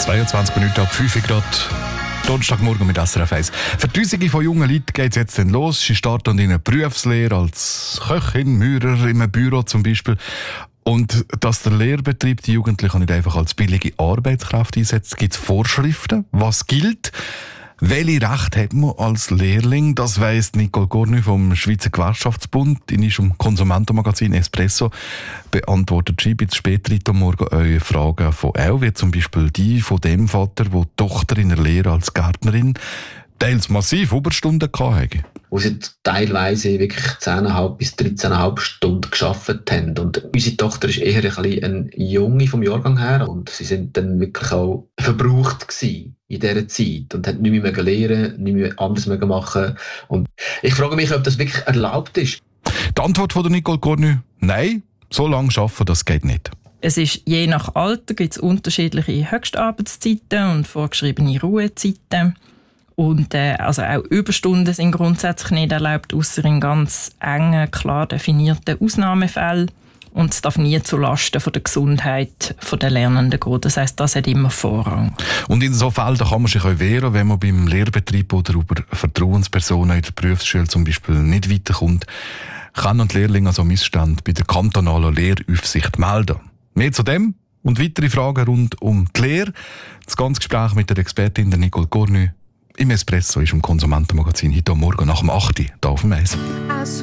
22 Minuten ab 5 Grad. Donnerstagmorgen mit SRF 1. Für Tausende von jungen Leuten geht es jetzt dann los. Sie starten in eine Berufslehre als Köchin, Maurer, in einem Büro zum Beispiel. Und dass der Lehrbetrieb die Jugendlichen nicht einfach als billige Arbeitskraft einsetzt, gibt es Vorschriften, was gilt. Welche Rechte hat man als Lehrling? Das weiss Nicole Cornu vom Schweizer Gewerkschaftsbund. In ihrem Konsumentenmagazin Espresso beantwortet sie bis später heute Morgen eure Fragen von auch, wie zum Beispiel die von dem Vater, der die Tochter in der Lehre als Gärtnerin teils massiv Überstunden hatte. Wo sie teilweise wirklich 10,5 bis 13,5 Stunden gearbeitet haben. Und unsere Tochter ist eher ein bisschen eine Junge vom Jahrgang her. Und sie sind dann wirklich auch verbraucht gewesen in dieser Zeit und hat nicht mehr lernen, nicht mehr anders machen. Und ich frage mich, ob das wirklich erlaubt ist. Die Antwort von der Nicole Cornu: Nein, so lange arbeiten, das geht nicht. Es ist je nach Alter gibt es unterschiedliche Höchstarbeitszeiten und vorgeschriebene Ruhezeiten. Und also auch Überstunden sind grundsätzlich nicht erlaubt, ausser in ganz engen, klar definierten Ausnahmefällen. Und es darf nie zulasten von der Gesundheit der Lernenden gehen. Das heisst, das hat immer Vorrang. Und in so Fällen kann man sich auch wehren, wenn man beim Lehrbetrieb oder über Vertrauenspersonen in der Berufsschule zum Beispiel nicht weiterkommt, kann und Lehrling also Missstand bei der kantonalen Lehraufsicht melden. Mehr zu dem und weitere Fragen rund um die Lehre. Das ganze Gespräch mit der Expertin der Nicole Cornu im Espresso ist im Konsumentenmagazin heute Morgen nach dem 8. Uhr hier auf dem Eis.